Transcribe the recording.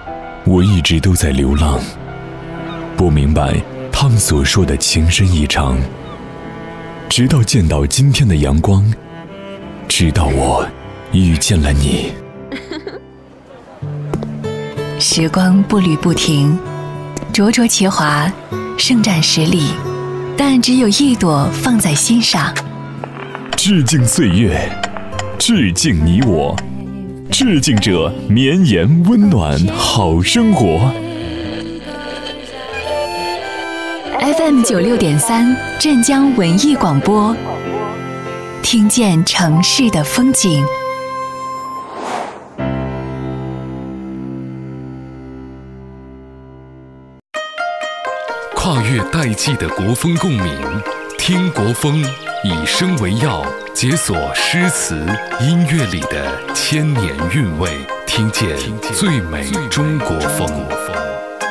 我一直都在流浪，不明白他们所说的情深意长，直到见到今天的阳光，直到我遇见了你。 时光步履不停，灼灼其华，盛展十里，但只有一朵放在心上。 致敬岁月，致敬你我，致敬这绵延温暖好生活。 FM96.3镇江文艺广播，听见城市的风景。 跨越代际的国风共鸣，听国风，以声为药，解锁诗词音乐里的千年韵味，听见最美中国风。